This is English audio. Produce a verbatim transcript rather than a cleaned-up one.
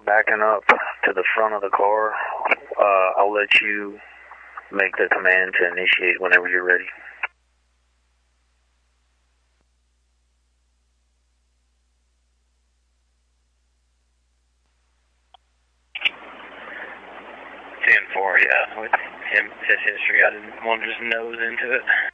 backing up to the front of the car. Uh, I'll let you make the command to initiate whenever you're ready. ten four, yeah. With him, his history, I didn't want to just nose into it.